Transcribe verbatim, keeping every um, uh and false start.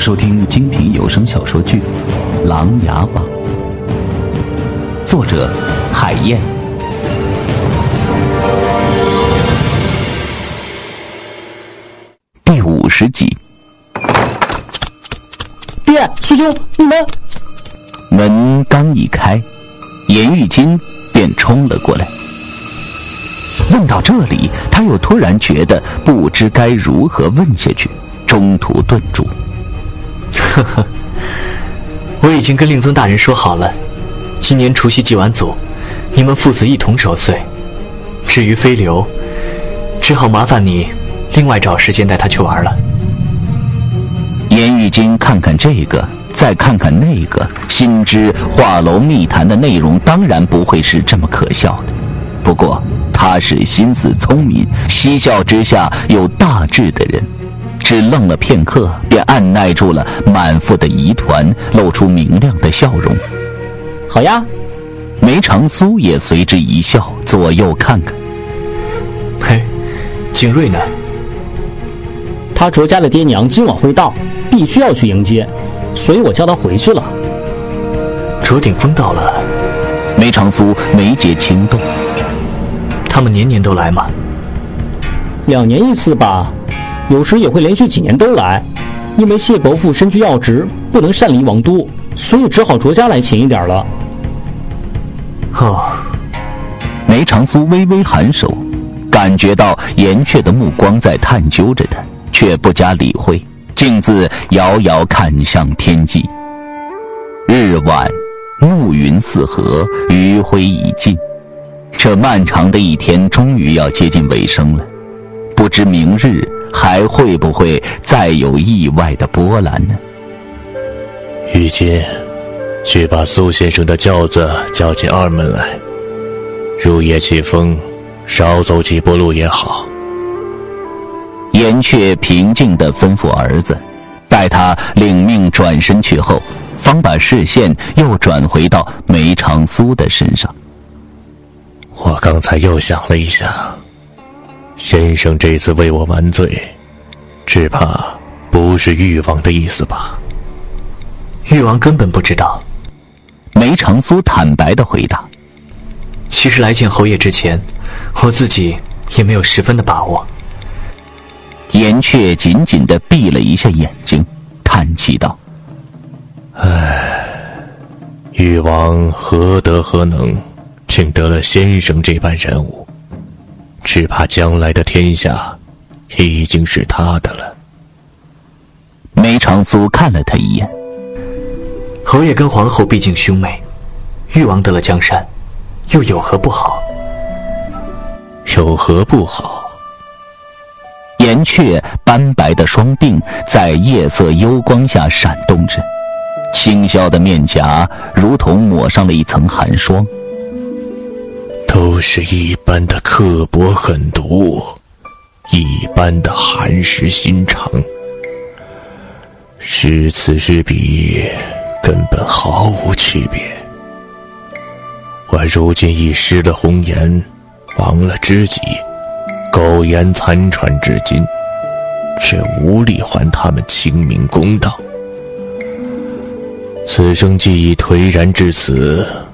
收听精品有声小说剧《琅琊榜》，作者海燕，第五十集。 爹，苏兄，你们…… 门刚一开，严玉金便冲了过来。问到这里，他又突然觉得不知该如何问下去，中途顿住。 呵呵，我已经跟令尊大人说好了，今年除夕祭完祖，你们父子一同守岁。至于飞流，只好麻烦你另外找时间带他去玩了。 严玉金看看这个，再看看那个，心知画楼密谈的内容当然不会是这么可笑的。不过他是心思聪明，嬉笑之下有大志的人，只愣了片刻，便按耐住了满腹的疑团，露出明亮的笑容。 好呀。 梅长苏也随之一笑，左右看看。 嘿，景睿呢？ 他卓家的爹娘今晚会到，必须要去迎接，所以我叫他回去了。 卓鼎峰到了。 梅长苏眉睫轻动。 他们年年都来吗？ 两年一次吧，有时也会连续几年都来。因为谢伯父身居要职，不能擅离王都，所以只好卓家来勤一点了。 哦， 梅长苏微微颔首，感觉到严确的目光在探究着他，却不加理会，径自遥遥看向天际。日晚，暮云四合，余晖已尽。这漫长的一天终于要接近尾声了，不知明日还会不会再有意外的波澜呢？ 玉金，去把苏先生的轿子叫进二门来，入夜起风，少走几步路也好。 严却平静地吩咐儿子，待他领命转身去后，方把视线又转回到梅长苏的身上。 我刚才又想了一下，先生这次为我瞒罪，只怕不是誉王的意思吧？ 誉王根本不知道。 梅长苏坦白地回答。 其实来见侯爷之前，我自己也没有十分的把握。 严却紧紧地闭了一下眼睛，叹气道： 唉，誉王何德何能，竟得了先生这般人物，只怕将来的天下已经是他的了。 梅长苏看了他一眼。 侯爷跟皇后毕竟兄妹，誉王得了江山，又有何不好？ 有何不好？ 严却斑白的双鬓在夜色幽光下闪动着，清霄的面颊如同抹上了一层寒霜。 都是一般的刻薄狠毒，一般的寒食心肠，失此之彼，根本毫无区别。我如今已失了红颜，亡了知己，苟延残喘至今，却无力还他们清明公道。此生既已颓然至此，